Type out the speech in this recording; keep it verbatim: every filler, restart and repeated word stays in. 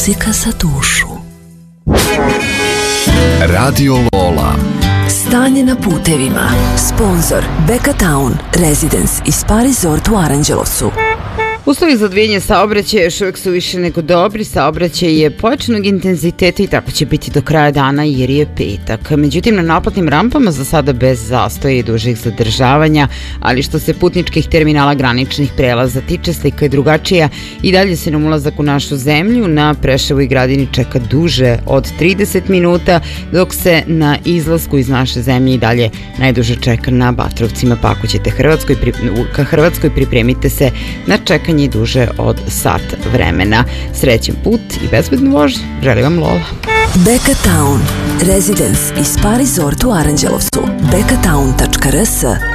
Muzika za dušu. Radio Lola. Stanje na putevima. Sponzor Beka Town, Residence i Spa Resort u Aranđelosu. Uslovi za odvijanje saobraćaja još uvijek su više nego dobri, saobraćaj je pojačanog intenziteta i tako će biti do kraja dana jer je petak. Međutim, na naplatnim rampama za sada bez zastoja i dužih zadržavanja, ali što se putničkih terminala graničnih prelaza tiče, slika je drugačija. I dalje se nam ulazak u našu zemlju na Preševu i Gradini čeka duže od trideset minuta, dok se na izlasku iz naše zemlje i dalje najduže čeka na Batrovcima. Pa ako ćete Hrvatskoj, ka Hrvatskoj, pripremite se na čekanje i duže od sat vremena. Srećan put i bezbednu vožnju. Želim vam Lola. Beka Town, Residence i Spa Resort u Aranđelovcu. beka town tačka r s